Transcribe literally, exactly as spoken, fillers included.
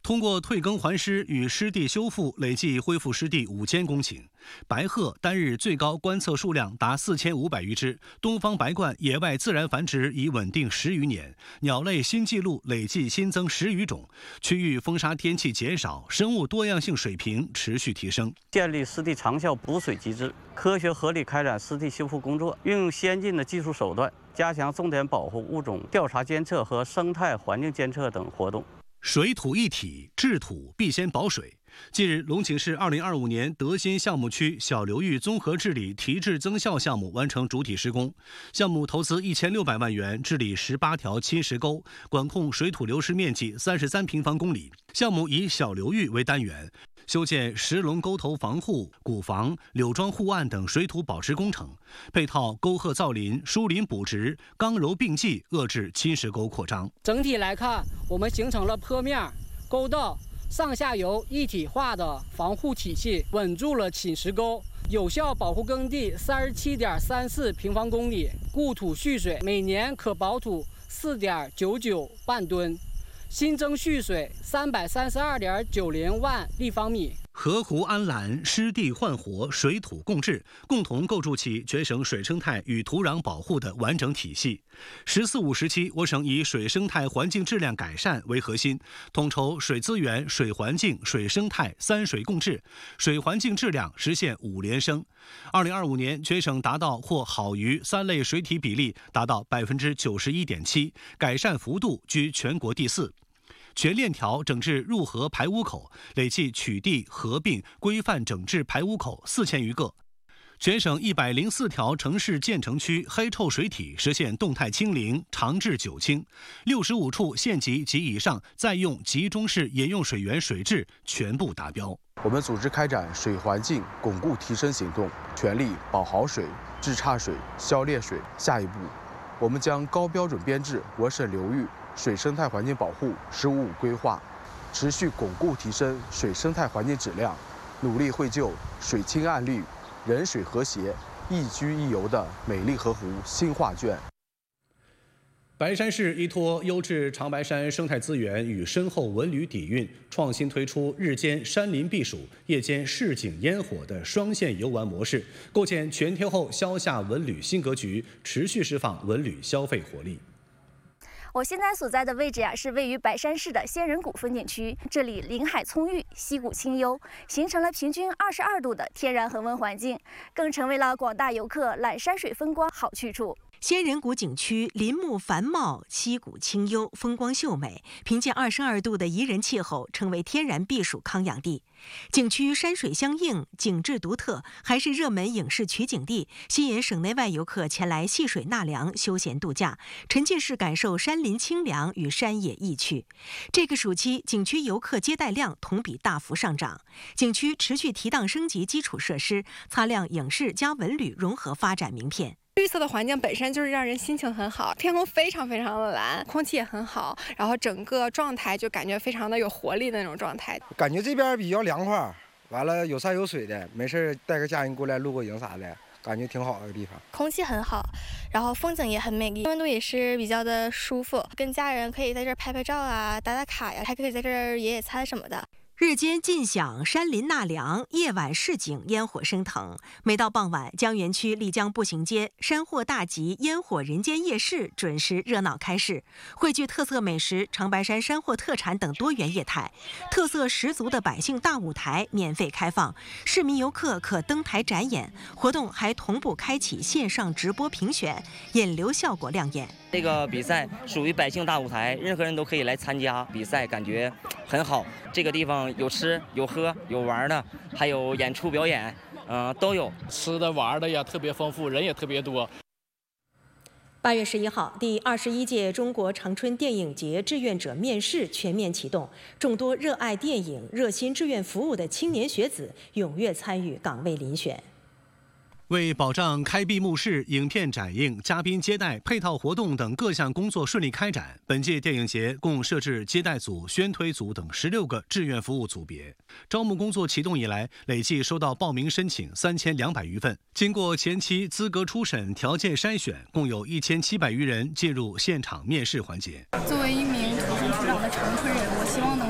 通过退耕还湿与湿地修复，累计恢复湿地五千公顷。白鹤单日最高观测数量达四千五百余只，东方白鹳野外自然繁殖已稳定十余年，鸟类新纪录累计新增十余种。区域风沙天气减少，生物多样性水平持续提升。 建立湿地长效补水机制，科学合理开展湿地修复工作，运用先进的技术手段，加强重点保护物种调查监测和生态环境监测等活动。 水土一体，治土必先保水。近日，龙井市二零二五年德新项目区小流域综合治理提质增效项目完成主体施工，项目投资一千六百万元，治理十八条侵蚀沟，管控水土流失面积三十三平方公里。项目以小流域为单元，修建石龙沟头防护、古防、柳桩护岸等水土保持工程，配套沟壑造林、疏林补植、刚柔并济，遏制侵蚀沟扩张。 整体来看，我们形成了坡面、沟道上下游一体化的防护体系，稳住了侵蚀沟，有效保护耕地三十七点三四平方公里，固土蓄水每年可保土四点九九万吨，新增蓄水三百三十二点九零万立方米。 河湖安澜，湿地焕活，水土共治，共同构筑起全省水生态与土壤保护的完整体系。十四五时期，我省以水生态环境质量改善为核心，统筹水资源、水环境、水生态三水共治，水环境质量实现五连升。二零二五年，全省达到或好于三类水体比例达到百分之九十一点七，改善幅度居全国第四。全链条整治入河排污口，累计取缔合并规范整治排污口四千余个。全省一百零四条城市建成区黑臭水体实现动态清零、长治久清，六十五处县级及以上在用集中式饮用水源水质全部达标。 我们组织开展水环境巩固提升行动，全力保好水、治差水、消劣水。下一步，我们将高标准编制我省流域水生态环境保护“十五五”规划，持续巩固提升水生态环境质量，努力绘就水清岸绿、人水和谐、宜居宜游的美丽河湖新画卷。 白山市依托优质长白山生态资源与深厚文旅底蕴，创新推出日间山林避暑、夜间市井烟火的双线游玩模式，构建全天候消夏文旅新格局，持续释放文旅消费活力。 我现在所在的位置呀、啊，是位于白山市的仙人谷风景区。这里林海葱郁，溪谷清幽，形成了平均二十二度的天然恒温环境，更成为了广大游客览山水风光好去处。 仙人谷景区林木繁茂，溪谷清幽，风光秀美，凭借二十二度的宜人气候，成为天然避暑康养地。景区山水相映，景致独特，还是热门影视取景地，吸引省内外游客前来戏水纳凉、休闲度假，沉浸式感受山林清凉与山野意趣。这个暑期，景区游客接待量同比大幅上涨，景区持续提档升级基础设施，擦亮影视加文旅融合发展名片。 绿色的环境本身就是让人心情很好，天空非常非常的蓝，空气也很好，然后整个状态就感觉非常的有活力的那种状态。 感觉这边比较凉快，完了有山有水的，没事带个家人过来露个营啥的，感觉挺好的地方。 空气很好，然后风景也很美丽，温度也是比较的舒服，跟家人可以在这儿拍拍照啊，打打卡呀，还可以在这儿野野餐什么的。 日间尽享山林纳凉，夜晚市井烟火升腾。每到傍晚，江源区丽江步行街山货大集烟火人间夜市准时热闹开市，汇聚特色美食、长白山山货特产等多元业态。特色十足的百姓大舞台免费开放，市民游客可登台展演，活动还同步开启线上直播评选，引流效果亮眼。 这个比赛属于百姓大舞台，任何人都可以来参加比赛，感觉很好。这个地方有吃有喝有玩的，还有演出表演，嗯、呃，都有。 吃的玩的呀特别丰富，人也特别多。 八月十一号，第二十一届中国长春电影节志愿者面试全面启动，众多热爱电影、热心志愿服务的青年学子踊跃参与岗位遴选。 为保障开闭幕式、影片展映、嘉宾接待、配套活动等各项工作顺利开展，本届电影节共设置接待组、宣推组等十六个志愿服务组别。招募工作启动以来，累计收到报名申请三千两百余份。经过前期资格初审、条件筛选，共有一千七百余人进入现场面试环节。 作为一名土生土长的长春人，我希望能